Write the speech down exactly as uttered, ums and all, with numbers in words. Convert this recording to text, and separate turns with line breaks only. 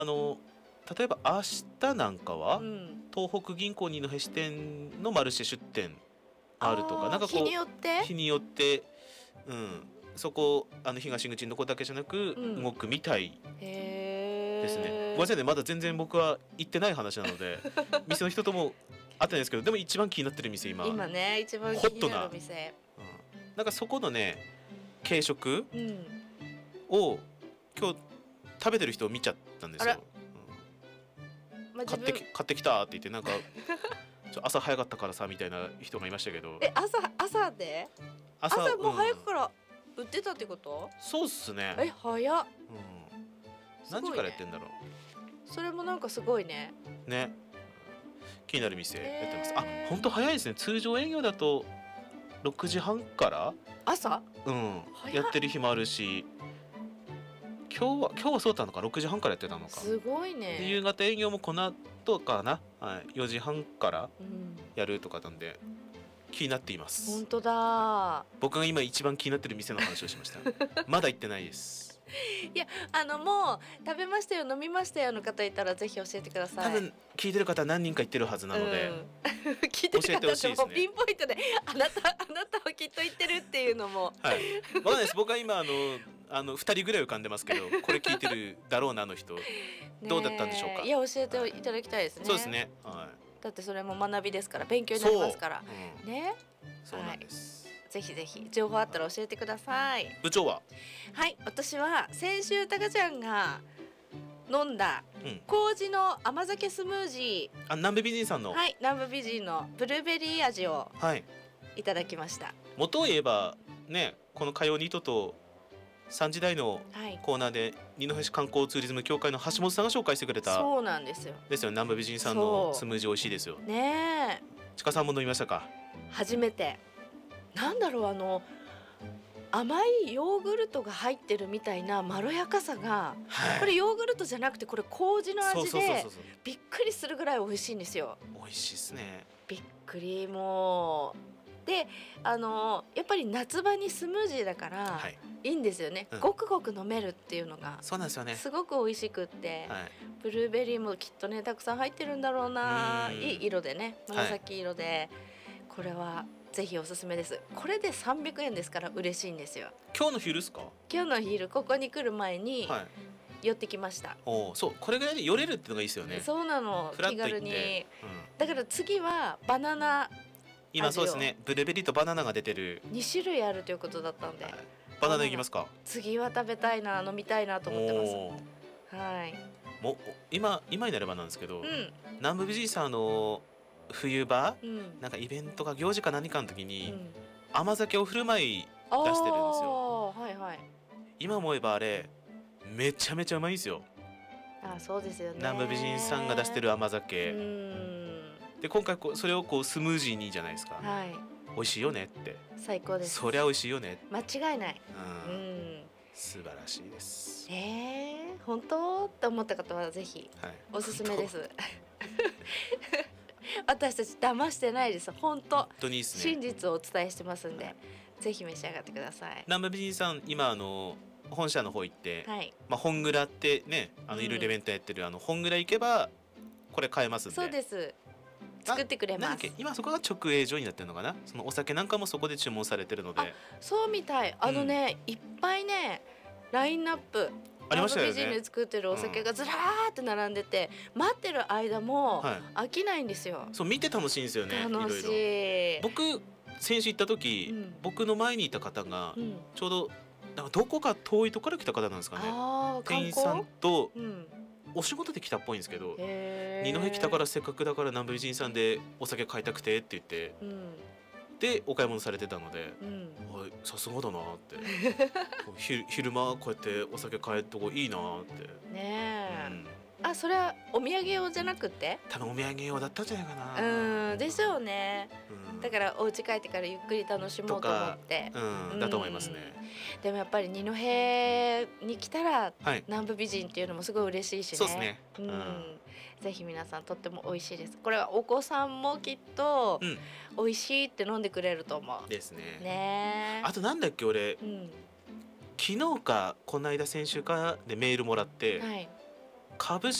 あの例えば明日なんかは、
うん。
東北銀行二戸支店のマルシェ出店あるとか、
ああ、日に
なんかこ
よって？
う日によって、うん、そこあの東口のとこだけじゃなく、
うん。
動くみたいですね。ごめんな
へえ。
さいね、まだ全然僕は行ってない話なので、店の人とも会ってないですけど、でも一番気になってる店今、
今ね、一番気になる
ホットな、
店。
うん、なんかそこのね、軽食
うん。
を今日食べてる人を見ちゃったんですよ。
あら。ま、自分
買ってき買ってきたって言ってなんかちょ朝早かったからさみたいな人がいましたけど。
え、朝朝で？
朝、
朝もう早く
うん、
から売ってたってこと？
そうっすね。
え、早っ。
うん、
すごいね。
何時からやってんだろう。
それもなんかすごいね。
ね、気になる店やってます。あ、
へえ。
本当早いですね。通常営業だとろくじはんから、
朝？
うん、
早っ。
やってる日もあるし、今日は今日はそうだったのかろくじはんからやってたのか。
すごい
で夕
ね。
方営業もこの後かな、はい、よじはんから
うん。
やるとかなんで気になっています。
ほんとだ。
僕が今一番気になってる店の話をしました。まだ行ってないです。
いや、あのもう食べましたよ、飲みましたよの方いたらぜひ教えてください。
多分聞いてる方何人か言ってるはずなので、
うん、聞いてる
教えてほしいですね。
方ってもうピンポイントであなたあなたはきっと言ってるっていうのも、
はい。わかんないです。僕は今あのあのふたりぐらい浮かんでますけど、これ聞いてるだろうなあの人、どうだったんでしょうか。
いや教えていただきたいですね。
そうですね。はい。
だってそれも学びですから、勉強になりますから、
うん、
ね。
そうなんです。
はい、ぜひぜひ情報あったら教えてください。
部長は？
はい、私は先週たかちゃんが飲んだ、
うん、
麹の甘酒スムージー、
あ、南部美人さんの、
はい、南部美人のブルーベリー味を
はい、
いただきました。
元を言えばね、この火曜ニートとさんじ台のコーナーで、二戸市観光ツーリズム協会の橋本さんが紹介してくれた、
そうなんですよ。
ですよね、南部美人さんのスムージー美味しいですよ
ねえ。
ちかさんも飲みましたか？
初めて。なんだろう、あの甘いヨーグルトが入ってるみたいなまろやかさが、
はい、
これヨーグルトじゃなくてこれ麹の味
そうそう
で
そうそう、
びっくりするぐらい美味しいんですよ。
美味しいですね。
びっくり。もうで、あのやっぱり夏場にスムージーだから、はい、いいんですよね、うん、ごくごく飲めるっていうのが
そうなんですよね。
すごく美味しくって、はい、ブルーベリーもきっとねたくさん入ってるんだろうな。いい色でね、紫色で、はい、これはぜひおすすめです。これでさんびゃくえんですから嬉しいんですよ。
今日の昼ですか？
今日の昼ここに来る前に寄ってきました。
お、そう、これぐらいで寄れるっていうのがいいですよね。
そうなの、気軽に、うん、だから次はバナナ味を、
今そうですね、ブルーベリーとバナナが出てる
に種類あるということだったんで、はい、
バナナいきますか？
次は食べたいな、飲みたいなと思ってます。はい、
もう今今になればなんですけど、
うん、
南部美人さんの冬場、
うん、
なんかイベントか行事か何かの時に、うん、甘酒を振る舞い出してるんですよ。
はいはい、
今思えばあれめちゃめちゃうまいんですよ。
あ、そうですよね。
南部美人さんが出してる甘酒、
うん、
で今回こうそれをこうスムージーにじゃないですか、
はい、
美味しいよねって。
最高です。
そりゃ美味しいよね、
間違いない、
うん、
うん、
素晴らしいです。
えー、本当って思った方はぜひ、はい、おすすめです。私たち騙してないです。本当、
本当にいいですね。
真実をお伝えしてますんで、はい、ぜひ召し上がってください。
南部美人さん今あの本社の方行って、
はい、
まあ、本蔵ってね、あのいろいろイベントやってる、うん、あの本蔵行けばこれ買えますんで。
そうです、作ってくれます。
今そこが直営所になってるのかな。そのお酒なんかもそこで注文されてるので。
そうみたい。あのね、うん、いっぱいねラインナップ
ありましたよね。
南部美人で作ってるお酒がずらーって並んでて、うん、待ってる間も飽きないんですよ。
そう、見て楽しいんですよね。
楽しい。
いろいろ僕先週行った時、うん、僕の前にいた方が、うん、ちょうどなんかどこか遠いところから来た方なんですかね。店員さんと、うん、お仕事で来たっぽいんですけど、二戸来たからせっかくだから南部美人さんでお酒買いたくてって言って、うん、でお買い物されてたので、うん、さすがだなって昼, 昼間こうやってお酒買えるとこいいなって
ねえ、うん、あ、それはお土産用じゃなくて
多分お土産用だったんじゃないかな。
うんでしょうね、うん、だからお家帰ってからゆっくり楽しもうと思って、
うん、だと思いますね。
でもやっぱり二戸に来たら、はい、南部美人っていうのもすごい嬉しいしね。
そうですね、
うんうん、ぜひ皆さんとっても美味しいです。これはお子さんもきっと、うん、美味しいって飲んでくれると思う
ですね。
ね。
あとなんだっけ俺、うん、昨日かこの間先週かでメールもらって、はい、 株